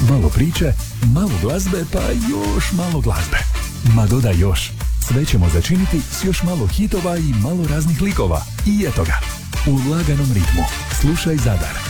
Malo priče, malo glazbe, pa još malo glazbe. Ma dodaj još. Sve ćemo začiniti s još malo hitova i malo raznih likova. I eto ga. U laganom ritmu. Slušaj Zadar.